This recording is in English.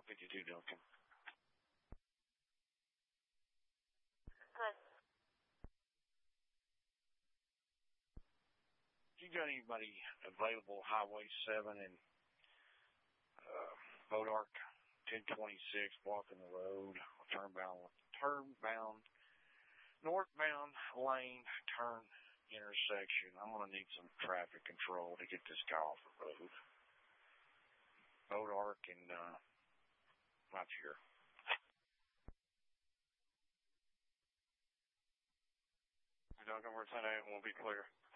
Mile 52, Duncan. Good. You got anybody available Highway 7 in Bodark, 1026, blocking the road, turnbound, northbound lane, turn intersection. I'm going to need some traffic control to get this guy off the road. Bodark and not here. Duncan, we're 10-8 and we'll be clear.